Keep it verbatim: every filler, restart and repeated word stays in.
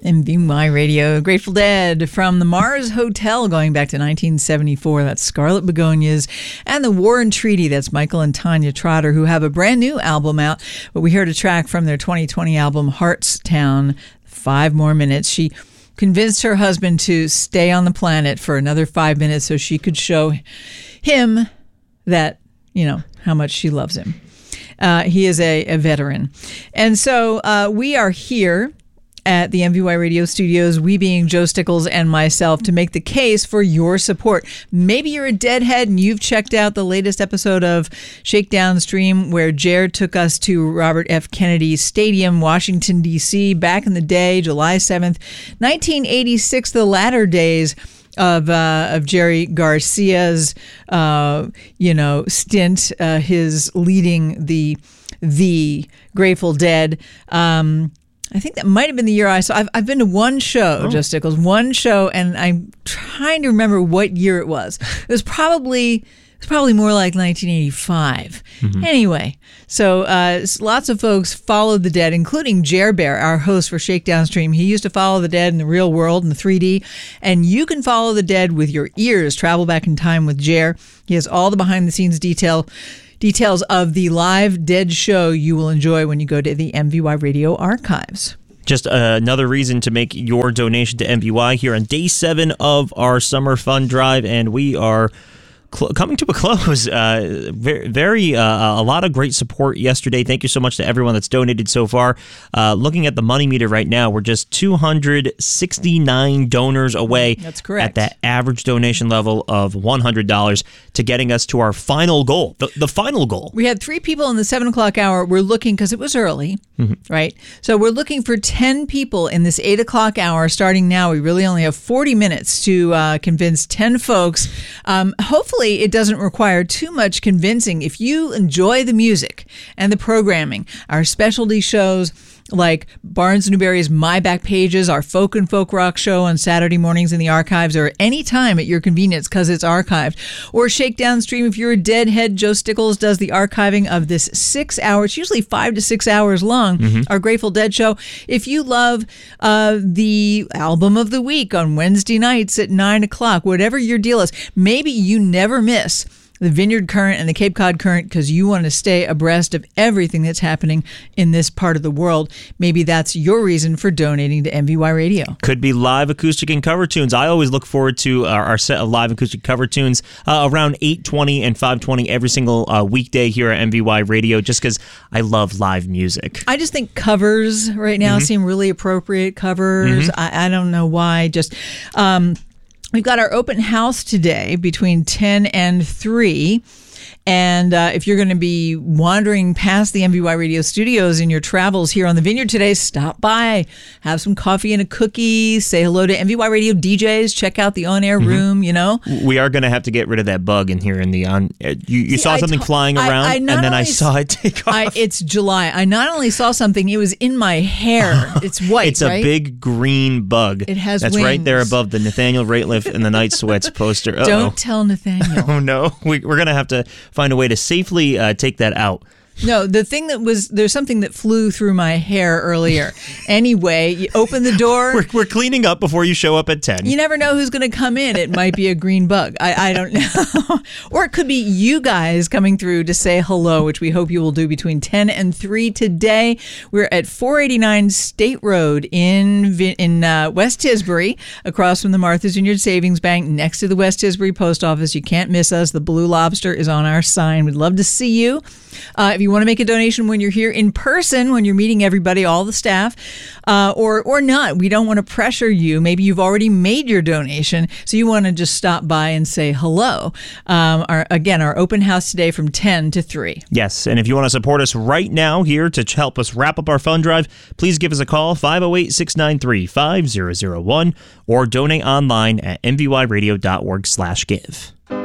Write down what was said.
M V Y Radio, Grateful Dead from the Mars Hotel going back to nineteen seventy-four. That's Scarlet Begonias. And the War and Treaty, that's Michael and Tanya Trotter, who have a brand new album out. But we heard a track from their twenty twenty album, Heartstown, Five More Minutes. She convinced her husband to stay on the planet for another five minutes so she could show him that, you know, how much she loves him. Uh, he is a, a veteran. And so uh, we are here at the M V Y Radio studios, we being Joe Stickles and myself, to make the case for your support. Maybe you're a deadhead and you've checked out the latest episode of Shakedown Stream where Jared took us to Robert F. Kennedy Stadium, Washington, D C, back in the day, July seventh, nineteen eighty-six, the latter days of uh, of Jerry Garcia's, uh, you know, stint, uh, his leading the the Grateful Dead. Um, I think that might have been the year I saw. I've, I've been to one show, oh. Joe Stickles, one show, and I'm trying to remember what year it was. It was probably it was probably more like nineteen eighty-five. Mm-hmm. Anyway, so uh, lots of folks followed the Dead, including Jer Bear, our host for Shakedown Stream. He used to follow the Dead in the real world in the three D, and you can follow the Dead with your ears. Travel back in time with Jer. He has all the behind-the-scenes detail. Details of the live Dead show you will enjoy when you go to the M V Y Radio archives. Just uh, another reason to make your donation to M V Y here on day seven of our summer fun drive, and we are cl- coming to a close. Uh, very, very uh, a lot of great support yesterday. Thank you so much to everyone that's donated so far. Uh, looking at the money meter right now, we're just two hundred sixty-nine donors away. That's correct. At that average donation level of one hundred dollars to getting us to our final goal, the, the final goal. We had three people in the seven o'clock hour. We're looking, because it was early, mm-hmm. right? So we're looking for ten people in this eight o'clock hour starting now. We really only have forty minutes to uh, convince ten folks. Um, hopefully it doesn't require too much convincing. If you enjoy the music and the programming, our specialty shows like Barnes and Newberry's My Back Pages, our folk and folk rock show on Saturday mornings in the archives, or any time at your convenience because it's archived, or Shakedown Stream. If you're a deadhead, Joe Stickles does the archiving of this six hours, usually five to six hours long, mm-hmm. our Grateful Dead show. If you love uh, the album of the week on Wednesday nights at nine o'clock, whatever your deal is, maybe you never miss the Vineyard Current and the Cape Cod Current because you want to stay abreast of everything that's happening in this part of the world. Maybe that's your reason for donating to M V Y Radio. Could be live acoustic and cover tunes. I always look forward to our, our set of live acoustic cover tunes uh, around eight twenty and five twenty every single uh, weekday here at M V Y Radio, just because I love live music. I just think covers right now mm-hmm. seem really appropriate. Covers. Mm-hmm. I, I don't know why. Just... Um, We've got our open house today between ten and three. And uh, if you're going to be wandering past the M V Y Radio studios in your travels here on the Vineyard today, stop by, have some coffee and a cookie, say hello to M V Y Radio D Js, check out the on-air mm-hmm. room, you know. We are going to have to get rid of that bug in here in the on. You, you See, saw something t- flying around, I, I and then I saw it take off. I, it's July. I not only saw something, it was in my hair. It's white, It's a right? big green bug. It has That's wings. right there above the Nathaniel Rateliff and the Night Sweats poster. Uh-oh. Don't tell Nathaniel. Oh, no. We, we're going to have to find a way to safely uh, take that out. No, the thing that was, there's something that flew through my hair earlier. Anyway, you open the door. We're, we're cleaning up before you show up at ten. You never know who's going to come in. It might be a green bug. I, I don't know. Or it could be you guys coming through to say hello, which we hope you will do between ten and three today. We're at four eighty-nine State Road in in uh, West Tisbury, across from the Martha's Vineyard Savings Bank, next to the West Tisbury Post Office. You can't miss us. The Blue Lobster is on our sign. We'd love to see you. Uh, if you want to make a donation when you're here in person, when you're meeting everybody, all the staff, uh, or or not, we don't want to pressure you. Maybe you've already made your donation, so you want to just stop by and say hello. Um, our, again, our open house today from ten to three. Yes, and if you want to support us right now here to help us wrap up our fun drive, please give us a call, five oh eight, six nine three, five oh oh one, or donate online at m v y radio dot org slash give.